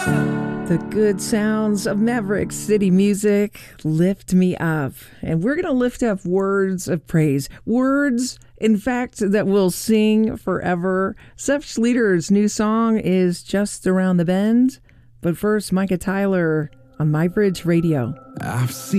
The good sounds of Maverick City Music lift me up. And we're going to lift up words of praise. Words, in fact, that we'll sing forever. Seth Schleter's new song is Just Around the Bend. But first, Micah Tyler on My Bridge Radio. I've seen